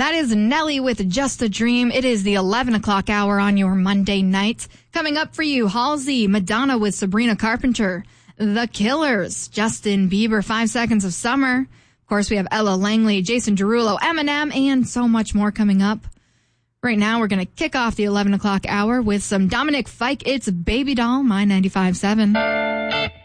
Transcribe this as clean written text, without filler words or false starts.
That is Nelly with Just a Dream. It is the 11 o'clock hour on your Monday night. Coming up for you, Halsey, Madonna with Sabrina Carpenter, The Killers, Justin Bieber, 5 Seconds of Summer. Of course, we have Ella Langley, Jason Derulo, Eminem, and so much more coming up. Right now, we're going to kick off the 11 o'clock hour with some Dominic Fike. It's Baby Doll, My 95.7.